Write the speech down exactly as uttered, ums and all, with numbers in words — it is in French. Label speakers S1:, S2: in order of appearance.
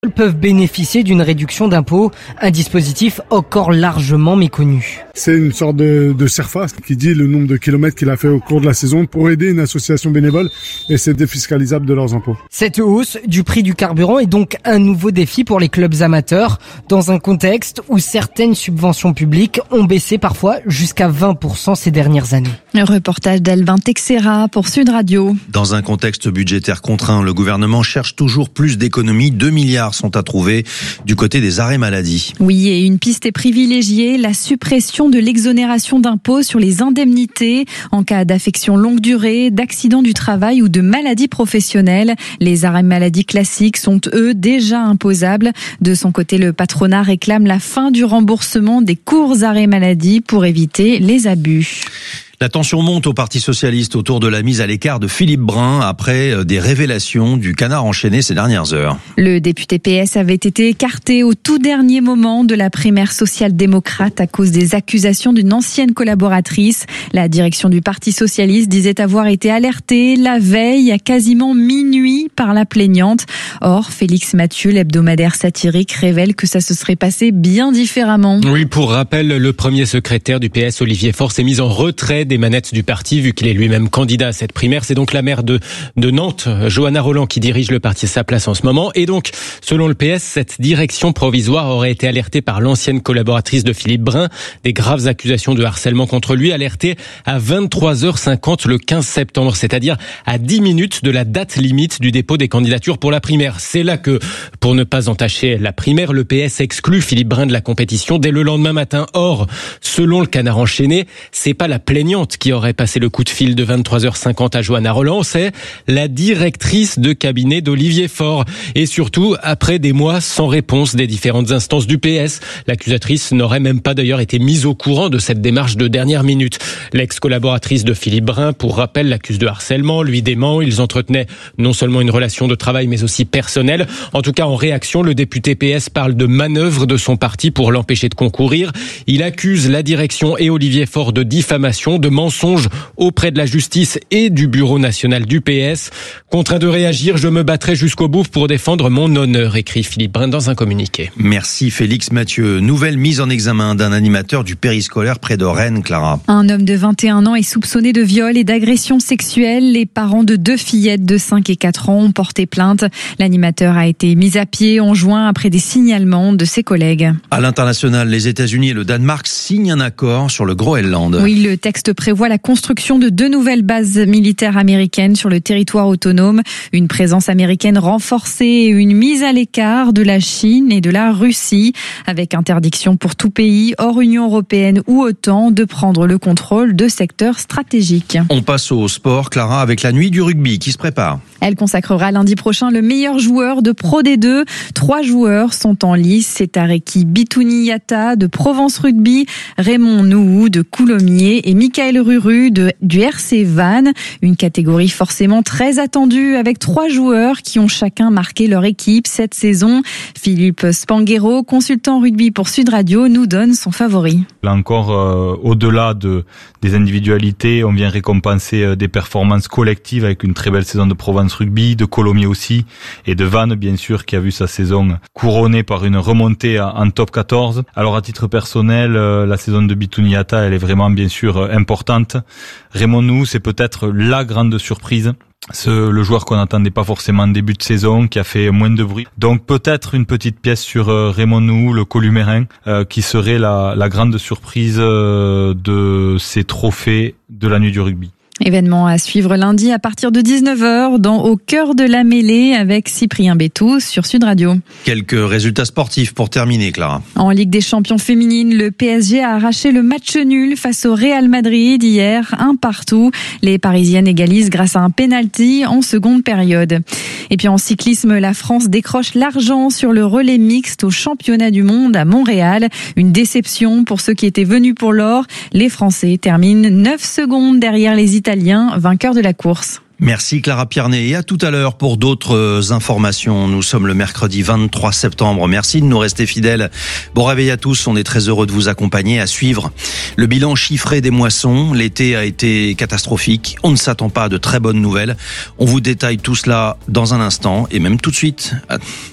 S1: peuvent bénéficier d'une réduction d'impôt, un dispositif encore largement méconnu.
S2: C'est une sorte de, de CERFA qui dit le nombre de kilomètres qu'il a fait au cours de la saison pour aider une association bénévole et c'est défiscalisable de leurs impôts.
S1: Cette hausse du prix du carburant est donc un nouveau défi pour les clubs amateurs dans un contexte où certaines subventions publiques ont baissé parfois jusqu'à vingt pour cent ces dernières années.
S3: Un reportage d'Alvin Texera pour Sud Radio.
S4: Dans un contexte budgétaire contraint, le gouvernement cherche toujours plus d'économies. deux milliards sont à trouver du côté des arrêts maladie.
S3: Oui, et une piste est privilégiée, la suppression de l'exonération d'impôt sur les indemnités en cas d'affection longue durée, d'accident du travail ou de maladie professionnelle. Les arrêts maladie classiques sont, eux, déjà imposables. De son côté, le patronat réclame la fin du remboursement des courts arrêts maladie pour éviter les abus.
S4: La tension monte au Parti socialiste autour de la mise à l'écart de Philippe Brun après des révélations du canard enchaîné ces dernières heures.
S3: Le député P S avait été écarté au tout dernier moment de la primaire social-démocrate à cause des accusations d'une ancienne collaboratrice. La direction du Parti socialiste disait avoir été alertée la veille à quasiment minuit par la plaignante. Or, Félix Mathieu, l'hebdomadaire satirique, révèle que ça se serait passé bien différemment.
S5: Oui, pour rappel, le premier secrétaire du P S, Olivier Faure, s'est mis en retrait des manettes du parti, vu qu'il est lui-même candidat à cette primaire. C'est donc la maire de, de Nantes, Johanna Rolland, qui dirige le parti à sa place en ce moment. Et donc, selon le P S, cette direction provisoire aurait été alertée par l'ancienne collaboratrice de Philippe Brun. Des graves accusations de harcèlement contre lui, alertée à vingt-trois heures cinquante le quinze septembre, c'est-à-dire à dix minutes de la date limite du dépôt des candidatures pour la primaire. C'est là que, pour ne pas entacher la primaire, le P S exclut Philippe Brun de la compétition dès le lendemain matin. Or, selon le canard enchaîné, c'est pas la plaignante qui aurait passé le coup de fil de vingt-trois heures cinquante à Johanna Rolland, c'est la directrice de cabinet d'Olivier Faure. Et surtout, après des mois sans réponse des différentes instances du P S, l'accusatrice n'aurait même pas d'ailleurs été mise au courant de cette démarche de dernière minute. L'ex-collaboratrice de Philippe Brun, pour rappel, l'accuse de harcèlement, lui dément. Ils entretenaient non seulement une relation de travail, mais aussi personnelle. En tout cas, en réaction, le député P S parle de manœuvre de son parti pour l'empêcher de concourir. Il accuse la direction et Olivier Faure de diffamation, de mensonges auprès de la justice et du bureau national du P S. Contraint de réagir, je me battrai jusqu'au bout pour défendre mon honneur, écrit Philippe Brun dans un communiqué.
S4: Merci Félix Mathieu. Nouvelle mise en examen d'un animateur du périscolaire près de Rennes, Clara.
S3: Un homme de vingt et un ans est soupçonné de viol et d'agression sexuelle. Les parents de deux fillettes de cinq et quatre ans ont porté plainte. L'animateur a été mis à pied en juin après des signalements de ses collègues.
S4: À l'international, les États-Unis et le Danemark signent un accord sur le Groenland.
S3: Oui, le texte prévoit la construction de deux nouvelles bases militaires américaines sur le territoire autonome, une présence américaine renforcée et une mise à l'écart de la Chine et de la Russie, avec interdiction pour tout pays hors Union européenne ou OTAN de prendre le contrôle de secteurs stratégiques.
S4: On passe au sport, Clara, avec la nuit du rugby qui se prépare.
S3: Elle consacrera lundi prochain le meilleur joueur de Pro D deux. Trois joueurs sont en lice. C'est Tareki Bitouni-Yata de Provence Rugby, Raymond Nouhou de Coulommiers et Michael Ruru de, du R C Vannes. Une catégorie forcément très attendue avec trois joueurs qui ont chacun marqué leur équipe cette saison. Philippe Spanghero, consultant rugby pour Sud Radio, nous donne son favori.
S6: Là encore, euh, au-delà de, des individualités, on vient récompenser euh, des performances collectives avec une très belle saison de Provence Rugby, de Colomiers aussi, et de Vannes bien sûr qui a vu sa saison couronnée par une remontée en top quatorze. Alors à titre personnel, euh, la saison de Bitouni-Yata, elle est vraiment bien sûr euh, importante. Raymond Nouhou, c'est peut-être la grande surprise. Ce, le joueur qu'on n'attendait pas forcément en début de saison, qui a fait moins de bruit. Donc peut-être une petite pièce sur euh, Raymond Nouhou, le Columérin, euh, qui serait la, la grande surprise euh, de ces trophées de la nuit du rugby.
S3: Événement à suivre lundi à partir de dix-neuf heures dans Au cœur de la mêlée avec Cyprien Bétou sur Sud Radio.
S4: Quelques résultats sportifs pour terminer, Clara.
S3: En Ligue des champions féminines, le P S G a arraché le match nul face au Real Madrid hier, un partout. Les Parisiennes égalisent grâce à un penalty en seconde période. Et puis en cyclisme, la France décroche l'argent sur le relais mixte au championnat du monde à Montréal. Une déception pour ceux qui étaient venus pour l'or. Les Français terminent neuf secondes derrière les Italiens, vainqueurs de la course.
S4: Merci Clara Piernet et à tout à l'heure pour d'autres informations. Nous sommes le mercredi vingt-trois septembre. Merci de nous rester fidèles. Bon réveil à tous, on est très heureux de vous accompagner. À suivre le bilan chiffré des moissons. L'été a été catastrophique. On ne s'attend pas à de très bonnes nouvelles. On vous détaille tout cela dans un instant et même tout de suite.